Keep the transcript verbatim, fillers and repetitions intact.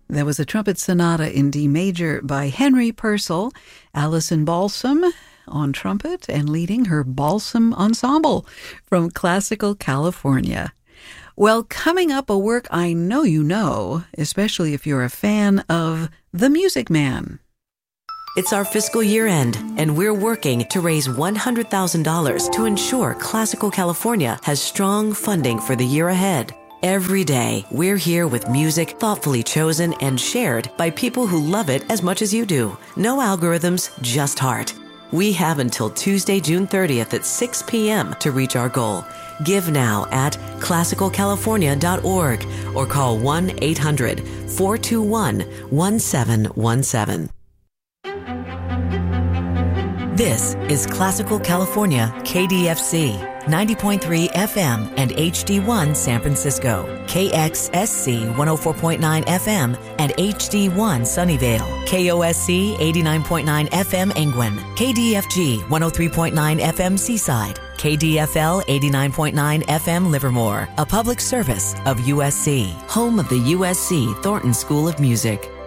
There was a trumpet sonata in D major by Henry Purcell, Alison Balsam on trumpet and leading her Balsam Ensemble from Classical California. Well, coming up, a work I know you know, especially if you're a fan of The Music Man. It's our fiscal year end, and we're working to raise one hundred thousand dollars to ensure Classical California has strong funding for the year ahead. Every day, we're here with music thoughtfully chosen and shared by people who love it as much as you do. No algorithms, just heart. We have until Tuesday, June thirtieth at six p.m. to reach our goal. Give now at classical california dot org or call one eight hundred four two one one seven one seven. This is Classical California K D F C, ninety point three F M and H D one San Francisco, K X S C one oh four point nine F M and H D one Sunnyvale, K O S C eighty-nine point nine F M Angwin, K D F G one oh three point nine F M Seaside, K D F L eighty-nine point nine F M Livermore, a public service of U S C, home of the U S C Thornton School of Music.